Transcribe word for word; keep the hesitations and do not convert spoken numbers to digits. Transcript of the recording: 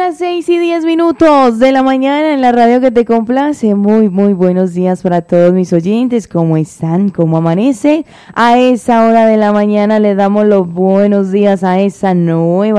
las seis y diez minutos de la mañana en la radio que te complace. Muy, muy buenos días para todos mis oyentes. ¿Cómo están? ¿Cómo amanece? A esa hora de la mañana le damos los buenos días a esa nueva